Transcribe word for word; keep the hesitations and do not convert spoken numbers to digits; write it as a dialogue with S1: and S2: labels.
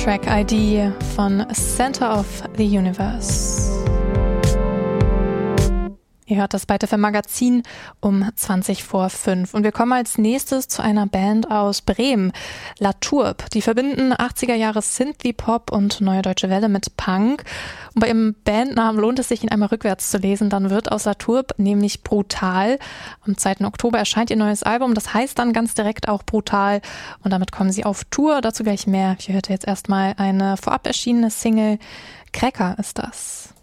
S1: Track I D von Center of the Universe. Ihr hört das Byte F M Magazin um zwanzig vor fünf. Und wir kommen als nächstes zu einer Band aus Bremen, La Tourbe. Die verbinden achtziger Jahre Synthie-Pop und Neue Deutsche Welle mit Punk. Und bei ihrem Bandnamen lohnt es sich, ihn einmal rückwärts zu lesen. Dann wird aus La Tourbe nämlich brutal. Am zweiten Oktober erscheint ihr neues Album. Das heißt dann ganz direkt auch brutal. Und damit kommen sie auf Tour. Dazu gleich mehr. Ich hörte jetzt erstmal eine vorab erschienene Single. Cracker ist das.